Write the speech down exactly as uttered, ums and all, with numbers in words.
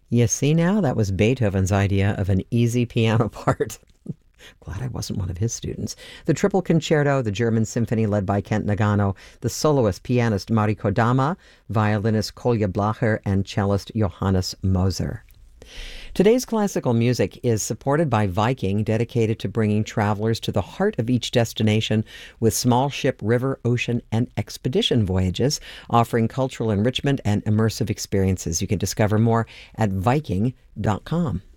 You see now, that was Beethoven's idea of an easy piano part. Glad I wasn't one of his students. The Triple Concerto, the German Symphony led by Kent Nagano, the soloist pianist Mari Kodama, violinist Kolja Blacher, and cellist Johannes Moser. Today's classical music is supported by Viking, dedicated to bringing travelers to the heart of each destination with small ship, river, ocean, and expedition voyages, offering cultural enrichment and immersive experiences. You can discover more at viking dot com.